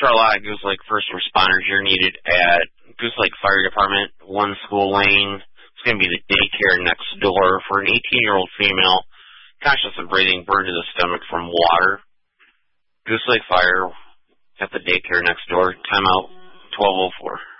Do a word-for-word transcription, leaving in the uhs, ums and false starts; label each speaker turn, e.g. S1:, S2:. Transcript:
S1: for a lot of Goose Lake first responders, you're needed at Goose Lake Fire Department, one school lane. It's going to be the daycare next door for an eighteen-year-old female, conscious of breathing, burned to the stomach from water. Goose Lake Fire at the daycare next door. Timeout twelve oh four.